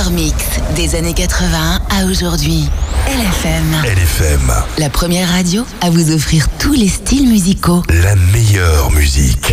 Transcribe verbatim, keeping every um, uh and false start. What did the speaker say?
meilleurs mix des années quatre-vingts à aujourd'hui. L F M. L F M. La première radio à vous offrir tous les styles musicaux. La meilleure musique.